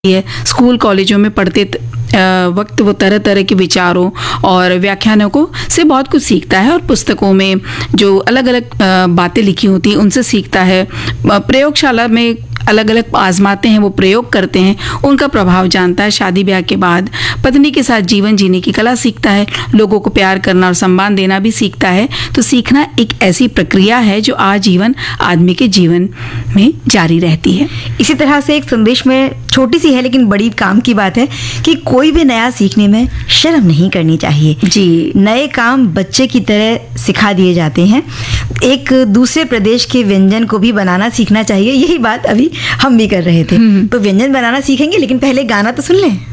है। स्कूल कॉलेजों में पढ़ते वक्त वो तरह तरह के विचारों और व्याख्यानों को से बहुत कुछ सीखता है, और पुस्तकों में जो अलग अलग बातें लिखी होती हैं उनसे सीखता है। प्रयोगशाला में अलग अलग आजमाते हैं, वो प्रयोग करते हैं, उनका प्रभाव जानता है। शादी ब्याह के बाद पत्नी के साथ जीवन जीने की कला सीखता है, लोगों को प्यार करना और सम्मान देना भी सीखता है। तो सीखना एक ऐसी प्रक्रिया है जो आजीवन आदमी के जीवन में जारी रहती है। इसी तरह से एक संदेश में छोटी सी है लेकिन बड़ी काम की बात है कि कोई भी नया सीखने में शर्म नहीं करनी चाहिए। जी, नए काम बच्चे की तरह सिखा दिए जाते हैं। एक दूसरे प्रदेश के व्यंजन को भी बनाना सीखना चाहिए। यही बात अभी हम भी कर रहे थे। तो व्यंजन बनाना सीखेंगे, लेकिन पहले गाना तो सुन लें।